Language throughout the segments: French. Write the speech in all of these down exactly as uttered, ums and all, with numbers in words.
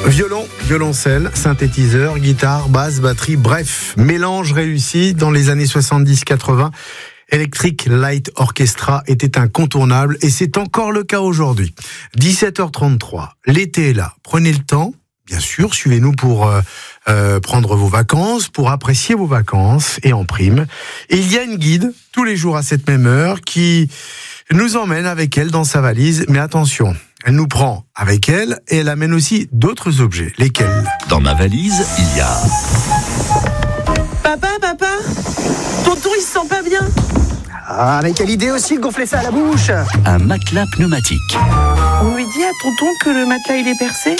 Violon, violoncelle, synthétiseur, guitare, basse, batterie, bref, mélange réussi dans les années soixante-dix quatre-vingts. Electric Light Orchestra était incontournable et c'est encore le cas aujourd'hui. dix-sept heures trente-trois, l'été est là. Prenez le temps, bien sûr, suivez-nous pour euh, euh, prendre vos vacances, pour apprécier vos vacances et en prime. Et il y a une guide tous les jours à cette même heure qui nous emmène avec elle dans sa valise. Mais attention, elle nous prend avec elle et elle amène aussi d'autres objets. Lesquels ? Dans ma valise, il y a... Papa, papa, tonton il se sent pas bien. Ah, mais quelle idée aussi de gonfler ça à la bouche. Un matelas pneumatique. On lui dit à tonton que le matelas il est percé.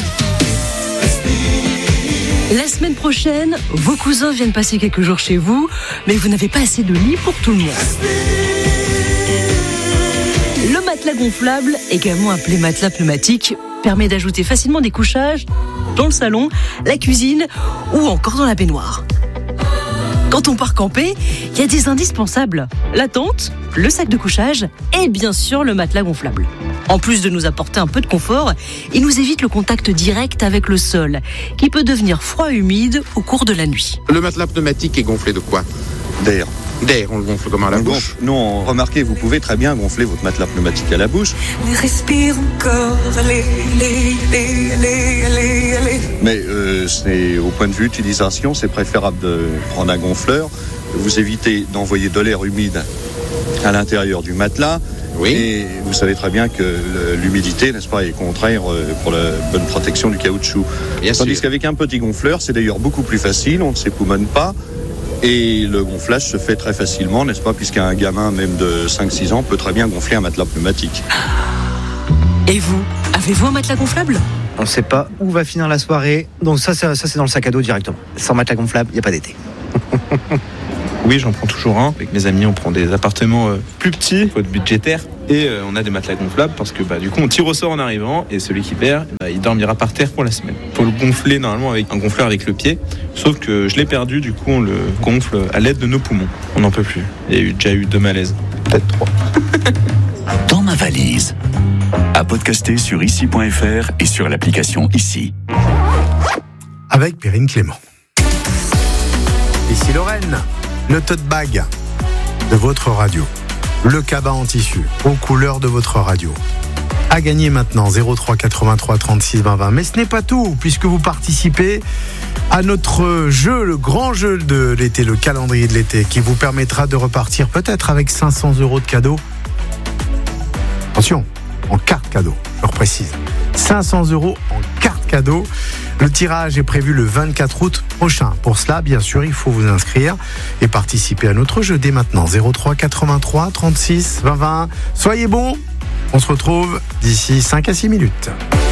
La semaine prochaine, vos cousins viennent passer quelques jours chez vous, mais vous n'avez pas assez de lit pour tout le monde. Le matelas gonflable, également appelé matelas pneumatique, permet d'ajouter facilement des couchages dans le salon, la cuisine ou encore dans la baignoire. Quand on part camper, il y a des indispensables. La tente, le sac de couchage et bien sûr le matelas gonflable. En plus de nous apporter un peu de confort, il nous évite le contact direct avec le sol, qui peut devenir froid et humide au cours de la nuit. Le matelas pneumatique est gonflé de quoi ? D'air. D'air, on le gonfle comment, à la on bouche gonfle. Non, remarquez, vous pouvez très bien gonfler votre matelas pneumatique à la bouche. Respire encore, allez, allez, allez, allez, allez, allez. Mais euh, c'est, au point de vue utilisation, c'est préférable de prendre un gonfleur. Vous évitez d'envoyer de l'air humide à l'intérieur du matelas. Oui. Et vous savez très bien que l'humidité, n'est-ce pas, est contraire pour la bonne protection du caoutchouc. Bien Tandis sûr. qu'avec un petit gonfleur, c'est d'ailleurs beaucoup plus facile, on ne s'époumonne pas. Et le gonflage se fait très facilement, n'est-ce pas, puisqu'un gamin même de cinq six ans peut très bien gonfler un matelas pneumatique. Et vous, avez-vous un matelas gonflable ? On ne sait pas où va finir la soirée, donc ça, ça, ça c'est dans le sac à dos directement. Sans matelas gonflable, il n'y a pas d'été. Oui, j'en prends toujours un. Avec mes amis, on prend des appartements euh, plus petits, faut être budgétaire. Et euh, on a des matelas gonflables parce que bah, du coup, on tire au sort en arrivant et celui qui perd, bah, il dormira par terre pour la semaine. Faut le gonfler normalement avec un gonfleur avec le pied. Sauf que je l'ai perdu, du coup, on le gonfle à l'aide de nos poumons. On n'en peut plus. Il y a eu, déjà eu deux malaises. Peut-être trois. Dans ma valise. À podcaster sur ici point f r et sur l'application Ici. Avec Perrine Clément. Ici Lorraine, le tote bag de votre radio. Le cabas en tissu, aux couleurs de votre radio. À gagner maintenant, zéro trois quatre-vingt-trois trente-six vingt vingt. Mais ce n'est pas tout, puisque vous participez à notre jeu, le grand jeu de l'été, le calendrier de l'été, qui vous permettra de repartir peut-être avec cinq cents euros de cadeaux. Attention, en carte cadeau, je reprécise. cinq cents euros en carte cadeau. Le tirage est prévu le vingt-quatre août prochain. Pour cela, bien sûr, il faut vous inscrire et participer à notre jeu dès maintenant. zéro trois quatre-vingt-trois trente-six vingt vingt. Soyez bons, on se retrouve d'ici cinq à six minutes.